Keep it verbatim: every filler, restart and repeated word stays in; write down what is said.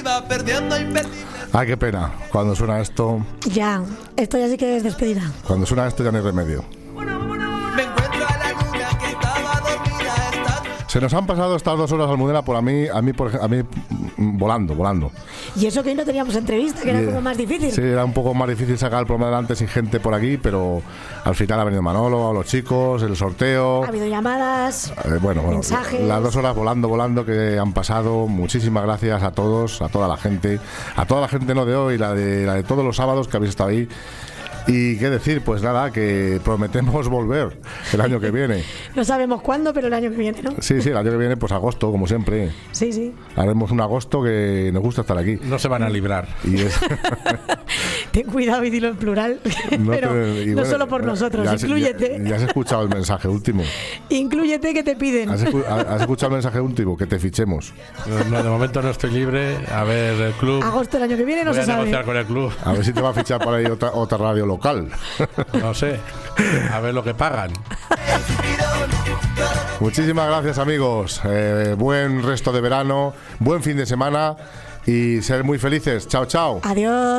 vida perdiendo imperdible. Ay, qué pena. Cuando suena esto... Ya, esto ya sí que es despedida. Cuando suena esto ya no hay remedio. Me encuentro a la luna que estaba dormida. Está... Se nos han pasado estas dos horas, Almudena, por a mí, a mí, por, ej- a mí mm, volando, volando. Y eso que hoy no teníamos entrevista, que era Y, como más difícil. Sí, era un poco más difícil sacar el programa adelante sin gente por aquí, pero al final ha venido Manolo, los chicos, el sorteo. Ha habido llamadas, Eh, bueno, bueno, mensajes. las dos horas volando, volando que han pasado. Muchísimas gracias a todos, a toda la gente, a toda la gente no de hoy, la de, la de todos los sábados que habéis estado ahí. Y qué decir, pues nada, que prometemos volver el año que viene. No sabemos cuándo, pero el año que viene, ¿no? Sí, sí, el año que viene, pues agosto, como siempre. Sí, sí. Haremos un agosto que nos gusta estar aquí. No se van a librar. Y es, Ten cuidado y dilo en plural. no pero te- y no bueno, solo por nosotros, ya has- inclúyete. Ya, ya has escuchado el mensaje último. Inclúyete que te piden. ¿Has, escu- has escuchado el mensaje último? Que te fichemos. No, no, de momento no estoy libre. A ver, el club. Agosto del año que viene no Voy se a negociar sabe. con el club. A ver si te va a fichar por ahí otra, otra radio local. No sé. A ver lo que pagan. Muchísimas gracias, amigos. Eh, buen resto de verano, buen fin de semana y ser muy felices. Chao, chao. Adiós.